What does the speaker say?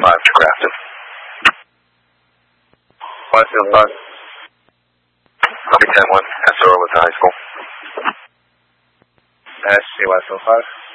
to Grafton. Westfield 5. Copy 10-1, SR with the high school. SC Westfield 5.